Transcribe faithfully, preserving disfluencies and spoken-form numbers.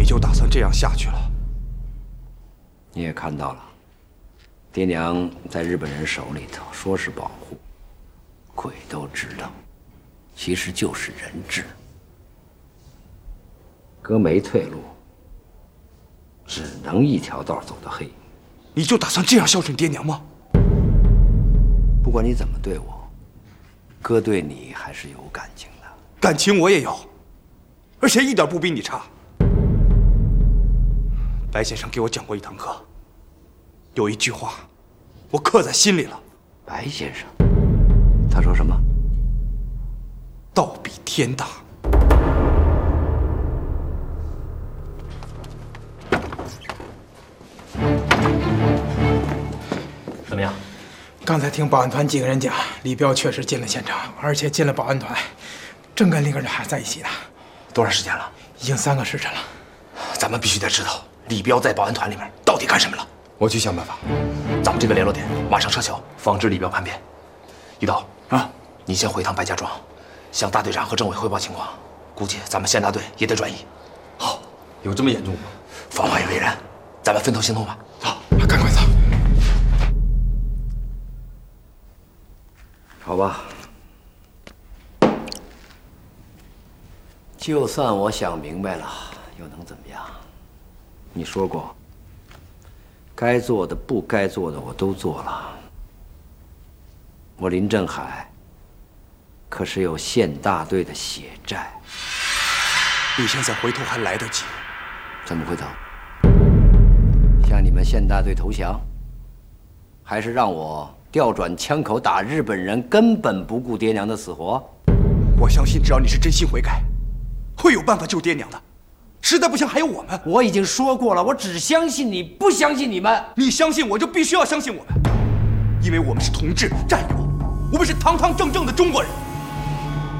就打算这样下去了？ 你也看到了，爹娘在日本人手里头说是保护，鬼都知道，其实就是人质。哥没退路，只能一条道走到黑。 你就打算这样孝顺爹娘吗？ 不管你怎么对我，哥对你还是有感情的。 感情我也有，而且一点不比你差。白先生给我讲过一堂课，有一句话，我刻在心里了。 白先生，他说什么？ 道比天大。 怎么样？ 刚才听保安团几个人讲，李彪确实进了现场，而且进了保安团，正跟另一个人还在一起呢。 多长时间了？ 已经三个时辰了。 咱们必须得知道李彪在保安团里面到底干什么了。 我去想办法。 咱们这个联络点马上撤销，防止李彪叛变。一刀啊，你先回一趟白家庄，向大队长和政委汇报情况。估计咱们县大队也得转移。 好，有这么严重吗？ 防患于未然，咱们分头行动吧。 好，赶快走。 好吧，就算我想明白了，又能怎么样？你说过，该做的、不该做的我都做了。我林振海可是有县大队的血债。 你现在回头还来得及。 怎么回头？向你们县大队投降，还是让我调转枪口打日本人，根本不顾爹娘的死活？ 我相信，只要你是真心悔改，会有办法救爹娘的。实在不行，还有我们。 我已经说过了，我只相信你，不相信你们。 你相信我，就必须要相信我们，因为我们是同志、战友，我们是堂堂正正的中国人。